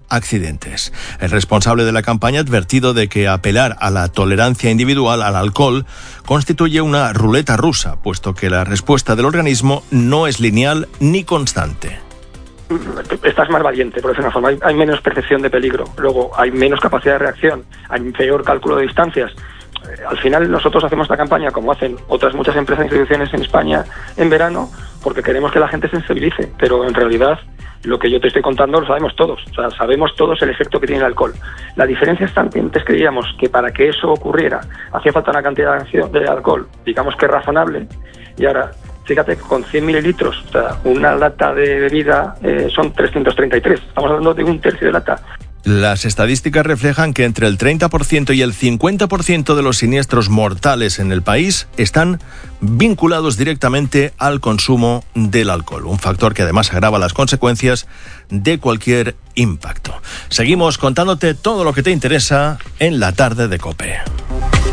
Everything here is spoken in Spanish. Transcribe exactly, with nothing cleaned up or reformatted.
accidentes. El responsable de la campaña ha advertido de que apelar a la tolerancia individual al alcohol constituye una ruleta rusa, puesto que la respuesta del organismo no es lineal ni constante. Estás más valiente, por decir una forma. Hay, hay menos percepción de peligro. Luego hay menos capacidad de reacción, hay peor cálculo de distancias. Eh, al final nosotros hacemos esta campaña, como hacen otras muchas empresas e instituciones en España en verano, porque queremos que la gente se sensibilice. Pero en realidad lo que yo te estoy contando lo sabemos todos. O sea, sabemos todos el efecto que tiene el alcohol. La diferencia es tan que antes creíamos que para que eso ocurriera hacía falta una cantidad de alcohol, digamos que razonable, y ahora... Fíjate, con cien mililitros, o sea, una lata de bebida eh, son trescientos treinta y tres. Estamos hablando de un tercio de lata. Las estadísticas reflejan que entre el treinta por ciento y el cincuenta por ciento de los siniestros mortales en el país están vinculados directamente al consumo del alcohol, un factor que además agrava las consecuencias de cualquier impacto. Seguimos contándote todo lo que te interesa en la tarde de COPE.